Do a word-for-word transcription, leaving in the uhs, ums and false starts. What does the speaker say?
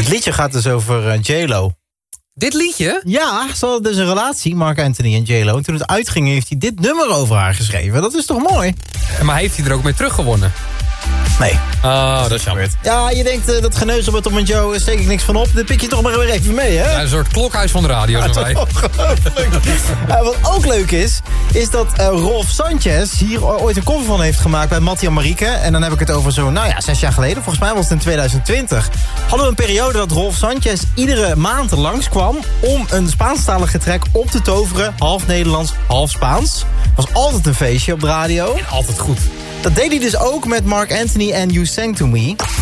liedje gaat dus over uh, J-Lo. Dit liedje? Ja, ze hadden dus een relatie, Mark Anthony en J-Lo. En toen het uitging heeft hij dit nummer over haar geschreven. Dat is toch mooi? Maar heeft hij er ook mee teruggewonnen? Nee. Oh, dat is jammer. Ja, je denkt uh, dat geneuzel met Tom en Joe steek ik niks van op. Dit pik je toch maar weer even mee, hè? Ja, een soort klokhuis van de radio, ja, zijn wij. uh, wat ook leuk is, is dat uh, Rolf Sanchez hier ooit een cover van heeft gemaakt bij Mattie en Marieke. En dan heb ik het over zo'n, nou ja, zes jaar geleden. Volgens mij was het in tweeduizend twintig. Hadden we een periode dat Rolf Sanchez iedere maand langskwam om een Spaanstalige track op te toveren. Half Nederlands, half Spaans. Was altijd een feestje op de radio. En altijd goed. Dat deed hij dus ook met Mark Anthony en You Sang To Me.